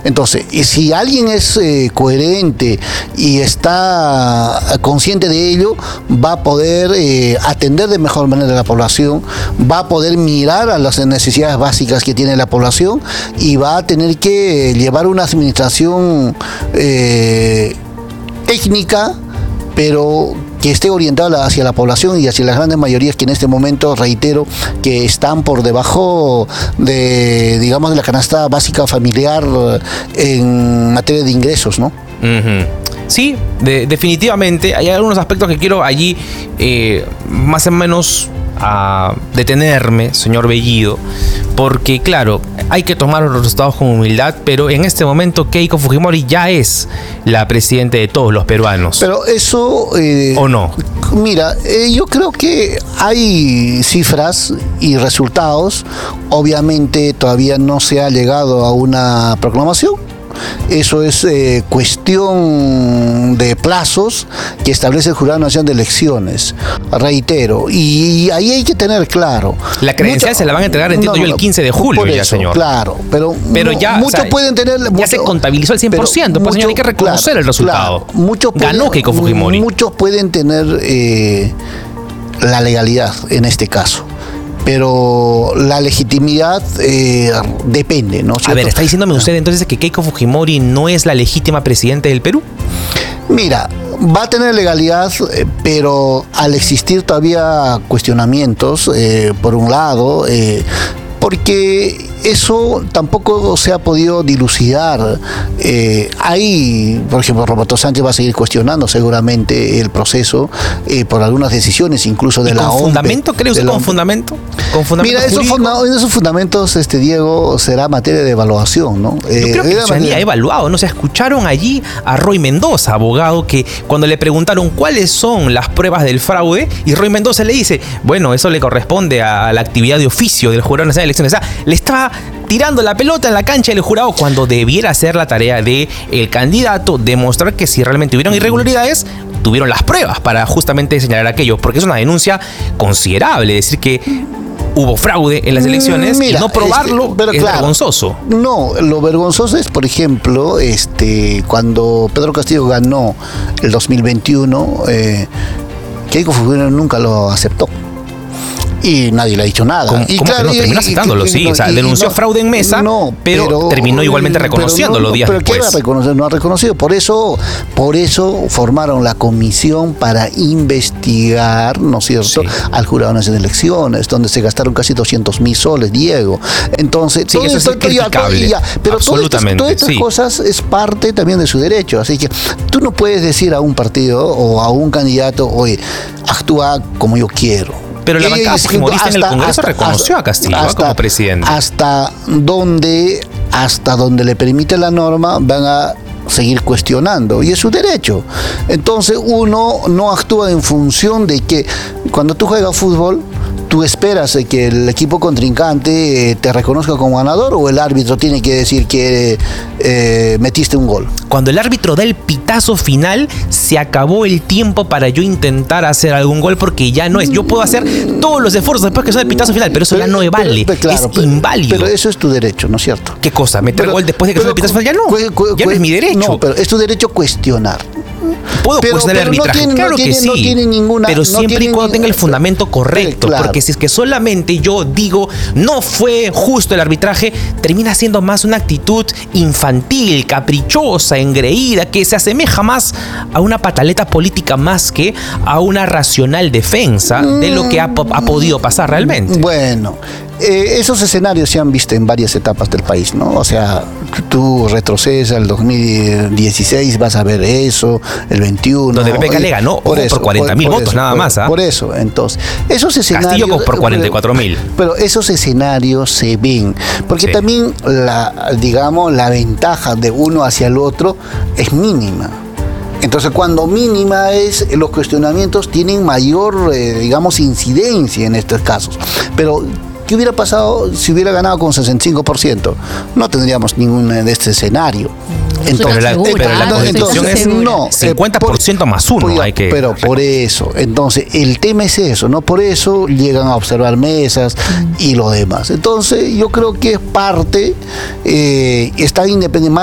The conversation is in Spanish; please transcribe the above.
Entonces, si alguien es coherente y está consciente de ello, va a poder atender de mejor manera a la población, va a poder mirar a las necesidades básicas que tiene la población y va a tener que llevar una administración técnica, pero que esté orientada hacia la población y hacia las grandes mayorías que en este momento, reitero, que están por debajo de, digamos, de la canasta básica familiar en materia de ingresos, ¿no? Uh-huh. Sí, definitivamente. Hay algunos aspectos que quiero allí más o menos detenerme, señor Bellido, porque claro, hay que tomar los resultados con humildad, pero en este momento Keiko Fujimori ya es la presidenta de todos los peruanos. Pero eso... ¿O no? Mira, yo creo que hay cifras y resultados. Obviamente todavía no se ha llegado a una proclamación. Eso es cuestión de plazos que establece el Jurado Nacional de Elecciones, reitero, y ahí hay que tener claro. La credencial se la van a entregar, entiendo yo, el 15 de julio por ya, eso, señor. Claro, pero ya, muchos pueden tener... Ya se contabilizó el 100%, pues señor, hay que reconocer el resultado. Ganó Keiko Fujimori. Muchos pueden tener la legalidad en este caso, pero la legitimidad depende, ¿no? A ver, ¿está diciéndome usted entonces que Keiko Fujimori no es la legítima presidenta del Perú? Mira, va a tener legalidad, pero al existir todavía cuestionamientos, por un lado, porque eso tampoco se ha podido dilucidar. Hay, por ejemplo, Roberto Sánchez va a seguir cuestionando seguramente el proceso por algunas decisiones, incluso de la OMP. ¿Con fundamento? ¿Cree usted con fundamento? Mira, esos fundamentos, Diego, será materia de evaluación, ¿no? Yo creo que la ciudadanía ha evaluado, ¿no? Se escucharon allí a Roy Mendoza, abogado, que cuando le preguntaron cuáles son las pruebas del fraude, y Roy Mendoza le dice, bueno, eso le corresponde a la actividad de oficio del Jurado Nacional de Elecciones. O sea, le estaba tirando la pelota en la cancha del jurado cuando debiera ser la tarea del candidato demostrar que si realmente hubieron irregularidades, tuvieron las pruebas para justamente señalar aquello, porque es una denuncia considerable, decir que hubo fraude en las elecciones. Mira, y no probarlo es vergonzoso. No, lo vergonzoso es, por ejemplo, cuando Pedro Castillo ganó el 2021, Keiko Fujimori nunca lo aceptó. Y nadie le ha dicho nada. ¿Cómo claro, que no? Terminó aceptándolo, sí. O sea, denunció fraude en mesa, pero terminó igualmente reconociéndolo días después. No ha reconocido. Por eso formaron la comisión para investigar, ¿no es cierto?, al Jurado Nacional de Elecciones, donde se gastaron casi 200.000 soles, Diego. Entonces, sí, eso es criticable. Pero todas estas cosas es parte también de su derecho. Así que tú no puedes decir a un partido o a un candidato, oye, actúa como yo quiero. Pero la bancada fujimorista en el Congreso reconoció a Castillo como presidente. Hasta donde le permite la norma, van a seguir cuestionando, y es su derecho. Entonces uno no actúa en función de que cuando tú juegas fútbol, tú esperas que el equipo contrincante te reconozca como ganador, o el árbitro tiene que decir que metiste un gol. Cuando el árbitro da el pitazo final, se acabó el tiempo para yo intentar hacer algún gol, porque ya no es. Yo puedo hacer todos los esfuerzos después que suene el pitazo final, pero eso ya no vale. Claro, es inválido. Pero eso es tu derecho, ¿no es cierto? ¿Qué cosa? ¿Meter gol después de que suene el pitazo final? Ya no. Ya no es mi derecho. No, pero es tu derecho cuestionar. Puedo cuestionar el arbitraje, claro que sí, pero siempre y cuando tenga el fundamento correcto, porque si es que solamente yo digo no fue justo el arbitraje, termina siendo más una actitud infantil, caprichosa, engreída, que se asemeja más a una pataleta política más que a una racional defensa de lo que ha podido pasar realmente. Bueno, esos escenarios se han visto en varias etapas del país, ¿no? O sea, tú retrocedes al 2016, vas a ver eso, el 21. Donde PPK le ganó por 40.000 votos nada más. Por eso, entonces, esos escenarios... Castillo por 44.000. Pero esos escenarios se ven, porque también la ventaja de uno hacia el otro es mínima. Entonces, cuando mínima es, los cuestionamientos tienen mayor, incidencia en estos casos. Pero ¿qué hubiera pasado si hubiera ganado con 65%? No tendríamos ningún de este escenario. Entonces, pero la constitución es 50% más uno. Pero por eso, entonces, el tema es eso, ¿no? Por eso llegan a observar mesas y lo demás. Entonces, yo creo que es parte, está independiente.